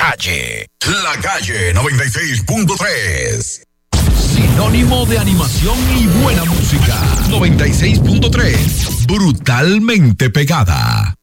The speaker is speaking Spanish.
calle. La Calle 96.3. Sinónimo de animación y buena música. 96.3. Brutalmente pegada.